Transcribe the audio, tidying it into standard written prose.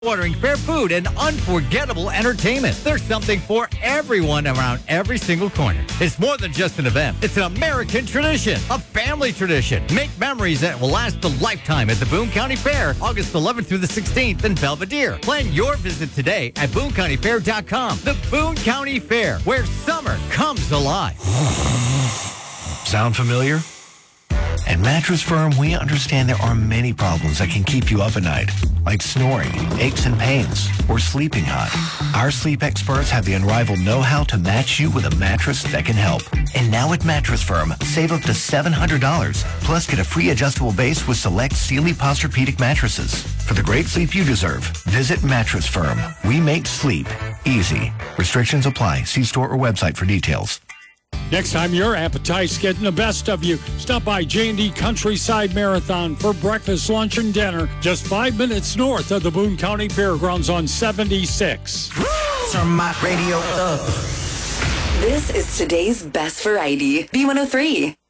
Ordering fair food and unforgettable entertainment. There's something for everyone around every single corner. It's more than just an event. It's an American tradition, a family tradition. Make memories that will last a lifetime at the Boone County Fair, August 11th through the 16th in Belvedere. Plan your visit today at BooneCountyFair.com. The Boone County Fair, where summer comes alive. Sound familiar? At Mattress Firm, we understand there are many problems that can keep you up at night, like snoring, aches and pains, or sleeping hot. Our sleep experts have the unrivaled know-how to match you with a mattress that can help. And now at Mattress Firm, save up to $700, plus get a free adjustable base with select Sealy Posturepedic mattresses. For the great sleep you deserve, visit Mattress Firm. We make sleep easy. Restrictions apply. See store or website for details. Next time your appetite's getting the best of you, stop by J&D Countryside Marathon for breakfast, lunch, and dinner just 5 minutes north of the Boone County Fairgrounds on 76. Turn my radio up. This is today's best variety, B103.